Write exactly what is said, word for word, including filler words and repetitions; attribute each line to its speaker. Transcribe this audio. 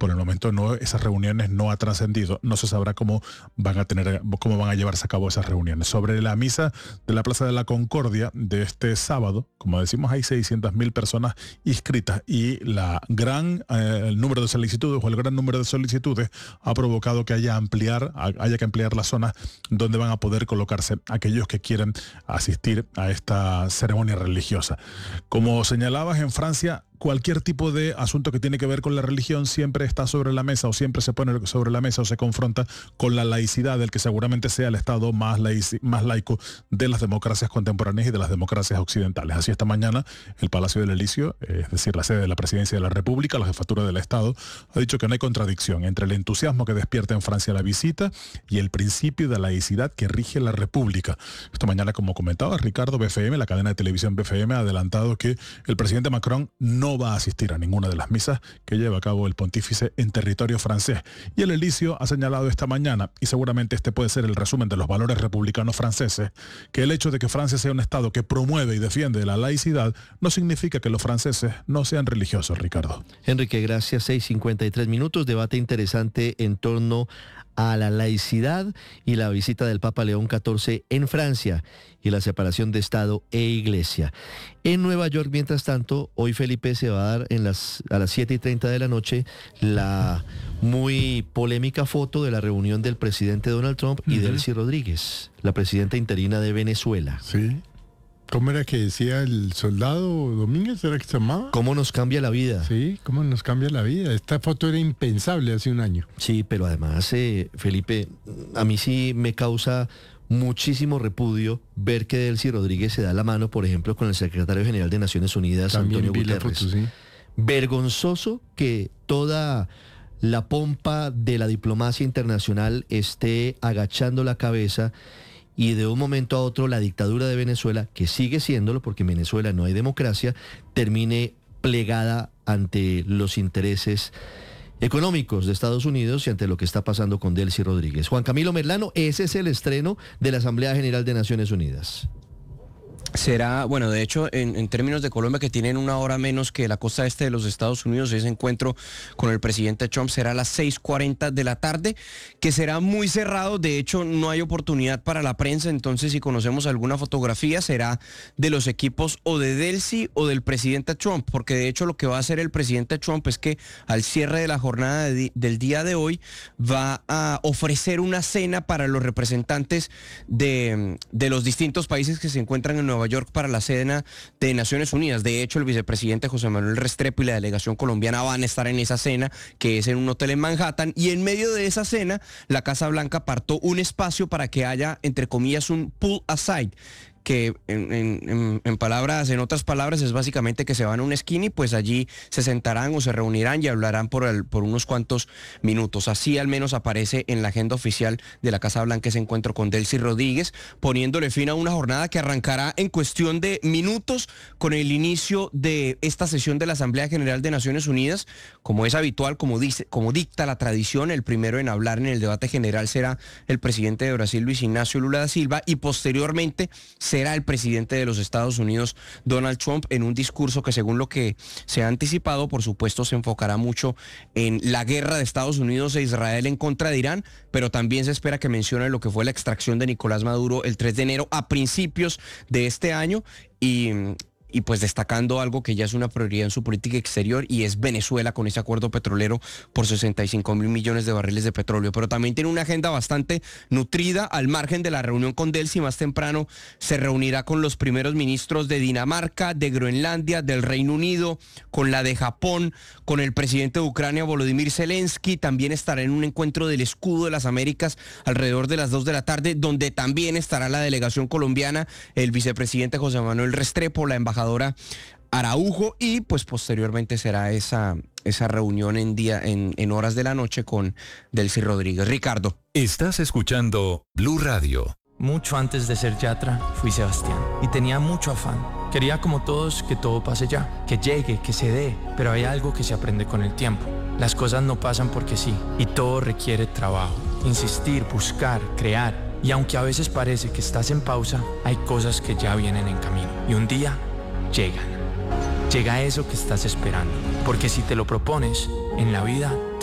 Speaker 1: por el momento no, esas reuniones no ha trascendido. No se sabrá cómo van a tener, cómo van a llevarse a cabo esas reuniones. Sobre la misa de la Plaza de la Concordia de este sábado, como decimos, hay seiscientas mil personas inscritas y la gran eh, el número de solicitudes o el gran número de solicitudes ha provocado que haya ampliar, haya que ampliar la zona donde van a poder colocarse aquellos que quieren asistir a esta ceremonia religiosa. Como señalabas, en Francia cualquier tipo de asunto que tiene que ver con la religión siempre está sobre la mesa o siempre se pone sobre la mesa o se confronta con la laicidad del que seguramente sea el estado más, laici, más laico de las democracias contemporáneas y de las democracias occidentales. Así esta mañana el Palacio del Elíseo, es decir, la sede de la Presidencia de la República, la jefatura del Estado, ha dicho que no hay contradicción entre el entusiasmo que despierta en Francia la visita y el principio de laicidad que rige la República. Esta mañana, como comentaba Ricardo, B F M, la cadena de televisión B F M, ha adelantado que el presidente Macron no va a asistir a ninguna de las misas que lleva a cabo el pontífice en territorio francés. Y el Elíseo ha señalado esta mañana, y seguramente este puede ser el resumen de los valores republicanos franceses, que el hecho de que Francia sea un Estado que promueve y defiende la laicidad no significa que los franceses no sean religiosos, Ricardo.
Speaker 2: Enrique, gracias. seis cincuenta y tres minutos, debate interesante en torno a la laicidad y la visita del Papa León catorce en Francia y la separación de Estado e Iglesia. En Nueva York, mientras tanto, hoy Felipe se va a dar en las, a las siete y treinta de la noche la muy polémica foto de la reunión del presidente Donald Trump y uh-huh. Delcy Rodríguez, la presidenta interina de Venezuela.
Speaker 3: Sí. ¿Cómo era que decía el soldado Domínguez? ¿Era que se llamaba?
Speaker 2: ¿Cómo nos cambia la vida?
Speaker 3: Sí, ¿cómo nos cambia la vida? Esta foto era impensable hace un año.
Speaker 2: Sí, pero además, eh, Felipe, a mí sí me causa muchísimo repudio ver que Delcy Rodríguez se da la mano, por ejemplo, con el secretario general de Naciones Unidas,
Speaker 3: También
Speaker 2: Antonio Guterres.
Speaker 3: Foto, sí.
Speaker 2: Vergonzoso que toda la pompa de la diplomacia internacional esté agachando la cabeza y de un momento a otro la dictadura de Venezuela, que sigue siéndolo porque en Venezuela no hay democracia, termine plegada ante los intereses económicos de Estados Unidos y ante lo que está pasando con Delcy Rodríguez. Juan Camilo Merlano, ese es el estreno de la Asamblea General de Naciones Unidas.
Speaker 4: Será, bueno, de hecho, en, en términos de Colombia, que tienen una hora menos que la costa este de los Estados Unidos, ese encuentro con el presidente Trump será a las seis cuarenta de la tarde, que será muy cerrado. De hecho, no hay oportunidad para la prensa, entonces si conocemos alguna fotografía será de los equipos o de Delcy o del presidente Trump, porque de hecho lo que va a hacer el presidente Trump es que al cierre de la jornada de, del día de hoy va a ofrecer una cena para los representantes de, de los distintos países que se encuentran en Nueva York para la cena de Naciones Unidas. De hecho, el vicepresidente José Manuel Restrepo y la delegación colombiana van a estar en esa cena, que es en un hotel en Manhattan, y en medio de esa cena, la Casa Blanca apartó un espacio para que haya, entre comillas, un pull aside, que en, en, en palabras, en otras palabras, es básicamente que se van a una esquina y pues allí se sentarán o se reunirán y hablarán por, el, por unos cuantos minutos. Así al menos aparece en la agenda oficial de la Casa Blanca ese encuentro con Delcy Rodríguez, poniéndole fin a una jornada que arrancará en cuestión de minutos con el inicio de esta sesión de la Asamblea General de Naciones Unidas. Como es habitual, como dice, como dicta la tradición, el primero en hablar en el debate general será el presidente de Brasil, Luis Ignacio Lula da Silva, y posteriormente será el presidente de los Estados Unidos, Donald Trump, en un discurso que, según lo que se ha anticipado, por supuesto se enfocará mucho en la guerra de Estados Unidos e Israel en contra de Irán, pero también se espera que mencione lo que fue la extracción de Nicolás Maduro el tres de enero a principios de este año y... y pues destacando algo que ya es una prioridad en su política exterior, y es Venezuela con ese acuerdo petrolero por sesenta y cinco mil millones de barriles de petróleo. Pero también tiene una agenda bastante nutrida. Al margen de la reunión con Delcy, más temprano se reunirá con los primeros ministros de Dinamarca, de Groenlandia, del Reino Unido, con la de Japón, con el presidente de Ucrania, Volodymyr Zelensky. También estará en un encuentro del Escudo de las Américas alrededor de las dos de la tarde, donde también estará la delegación colombiana, el vicepresidente José Manuel Restrepo, la embajadora Araujo, y pues posteriormente será esa, esa reunión en, día, en, en horas de la noche con Delcy Rodríguez. Ricardo.
Speaker 5: Estás escuchando Blue Radio.
Speaker 6: Mucho antes de ser Yatra, fui Sebastián y tenía mucho afán. Quería, como todos, que todo pase ya, que llegue, que se dé, pero hay algo que se aprende con el tiempo. Las cosas no pasan porque sí, y todo requiere trabajo, insistir, buscar, crear. Y aunque a veces parece que estás en pausa, hay cosas que ya vienen en camino. Y un día llegan. Llega eso que estás esperando, porque si te lo propones, en la vida